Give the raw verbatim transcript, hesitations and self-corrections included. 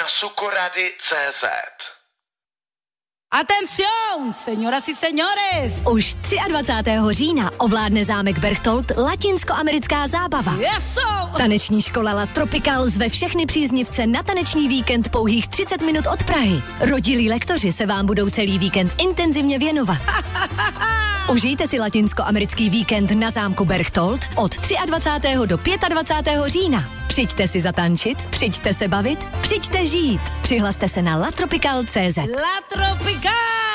sukorady tečka cé zet. Atención, señoras y señores! Už dvacátého třetího října ovládne zámek Berchtold latinskoamerická zábava. Yeso! Taneční škola La Tropical zve všechny příznivce na taneční víkend pouhých třicet minut od Prahy. Rodilí lektoři se vám budou celý víkend intenzivně věnovat. Užijte si latinskoamerický víkend na zámku Berchtold od dvacátého třetího do dvacátého pátého října. Přijďte si zatančit, přijďte se bavit, přijďte žít. Přihlaste se na latropical tečka cé zet. La Tropical!